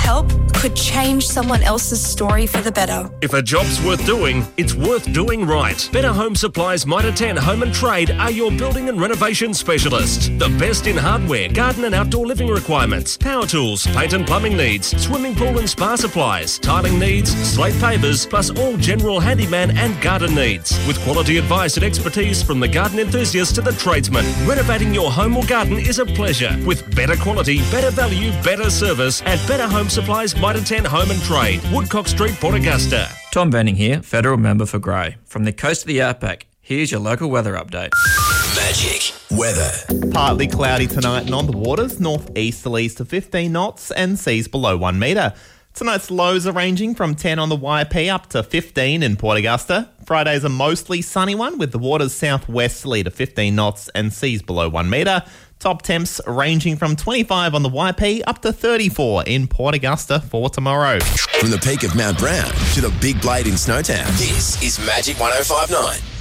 help could change someone else's story for the better. If a job's worth doing, it's worth doing right. Better Home Supplies Mitre 10 Home and Trade are your building and renovation specialists. The best in hardware, garden and outdoor living requirements, power tools, paint and plumbing needs, swimming pool and spa supplies, tiling needs, slate pavers, plus all general handyman and garden needs. With quality advice and expertise from the garden enthusiast to the tradesman, renovating your home or garden is a pleasure. With better quality, better value, better service at Better Home Supplies Mitre 10 Home and Trade, Woodcock Street, Port Augusta. Tom Benning here, Federal Member for Grey. From the coast of the Outback, here's your local weather update. Magic weather. Partly cloudy tonight and on the waters, northeasterlies to 15 knots and seas below 1 metre. Tonight's lows are ranging from 10 on the YP up to 15 in Port Augusta. Friday's a mostly sunny one with the waters southwesterly to 15 knots and seas below 1 metre. Top temps ranging from 25 on the YP up to 34 in Port Augusta for tomorrow. From the peak of Mount Brown to the Big Blade in Snowtown, this is Magic 105.9.